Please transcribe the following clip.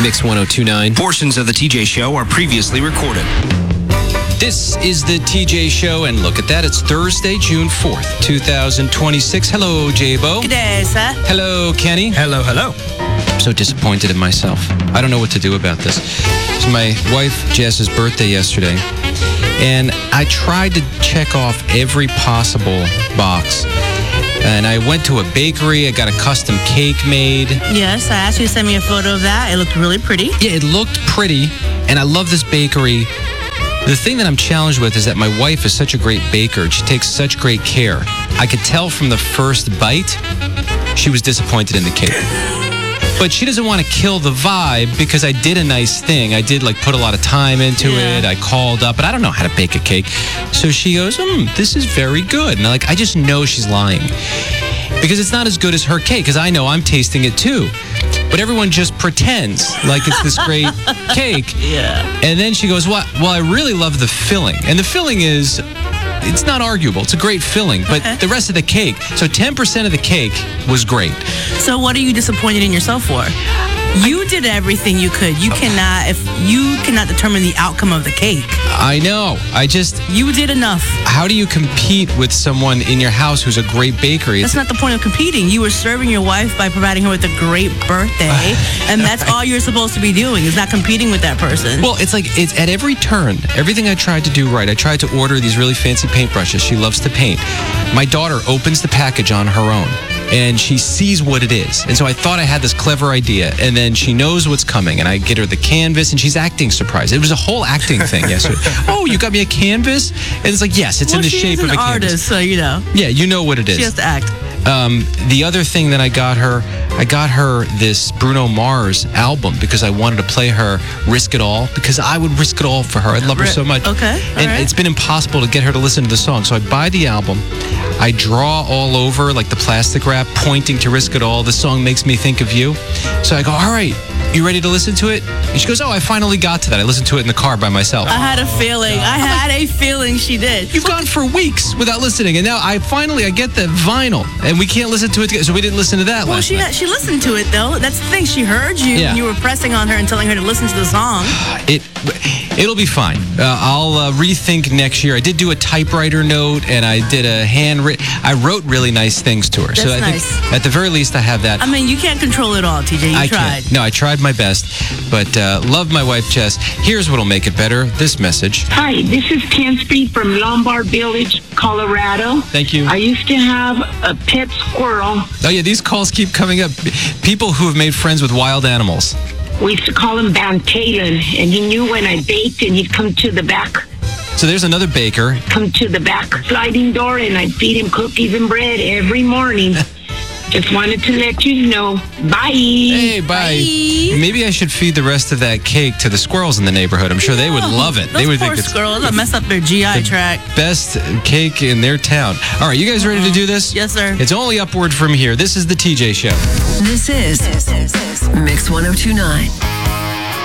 Mix 1029. Portions of the TJ Show are previously recorded. This is the TJ Show, and look at that. It's Thursday, June 4th, 2026. Hello, J-Bo. Good day, sir. Hello, Kenny. Hello, hello. I'm so disappointed in myself. I don't know what to do about this. It's my wife, Jess's birthday yesterday, and I tried to check off every possible box. And I went to a bakery. I got a custom cake made. Yes, I asked you to send me a photo of that. It looked really pretty. Yeah, it looked pretty, and I love this bakery. The thing that I'm challenged with is that my wife is such a great baker. She takes such great care. I could tell from the first bite, she was disappointed in the cake. But she doesn't want to kill the vibe because I did a nice thing. I did put a lot of time into it. I called up, but I don't know how to bake a cake. So she goes, this is very good. And I just know she's lying because it's not as good as her cake because I know I'm tasting it too. But everyone just pretends like it's this great cake. Yeah. And then she goes, well, I really love the filling. And the filling is, it's not arguable. It's a great filling. But the rest of the cake, so 10% of the cake was great. So what are you disappointed in yourself for? You did everything you could. You cannot determine the outcome of the cake. I know. You did enough. How do you compete with someone in your house who's a great bakery? That's not the point of competing. You were serving your wife by providing her with a great birthday, and that's all you're supposed to be doing, is not competing with that person. Well, it's at every turn, everything I tried to do right. I tried to order these really fancy paintbrushes. She loves to paint. My daughter opens the package on her own, and she sees what it is. And so I thought I had this clever idea, and then she knows what's coming, and I get her the canvas, and she's acting surprised. It was a whole acting thing yesterday. Oh, you got me a canvas? And it's like, yes, it's in the shape of a canvas. She's an artist, so you know. Yeah, you know what it is. She has to act. The other thing that I got her this Bruno Mars album because I wanted to play her Risk It All because I would risk it all for her. I love her so much. Okay. And it's been impossible to get her to listen to the song. So I buy the album. I draw all over the plastic wrap pointing to Risk It All. The song makes me think of you. So I go, all right, you ready to listen to it? And she goes, I finally got to that. I listened to it in the car by myself. I had a feeling she did. You've gone for weeks without listening, and now I get the vinyl, and we can't listen to it together, so we didn't listen to that last night. She listened to it, though. That's the thing. She heard you, and you were pressing on her and telling her to listen to the song. It'll be fine. I'll rethink next year. I did do a typewriter note, and I did I wrote really nice things to her. That's so I think at the very least I have that. I mean, you can't control it all, TJ. You tried. Can't. No, I tried my best, but love my wife, Jess. Here's what'll make it better. This message. Hi, this is Ken Street from Lombard Village, Colorado. Thank you. I used to have a pet squirrel. Oh, yeah, these calls keep coming up. People who have made friends with wild animals. We used to call him Van Talen, and he knew when I baked, and he'd come to the back. So there's another baker. Come to the back sliding door, and I'd feed him cookies and bread every morning. Just wanted to let you know. Bye. Hey, bye. Maybe I should feed the rest of that cake to the squirrels in the neighborhood. I'm sure they would love it. They would think it's squirrels. That'll mess up their GI tract. Best cake in their town. All right, you guys ready to do this? Yes, sir. It's only upward from here. This is the TJ Show. This is Mix 1029.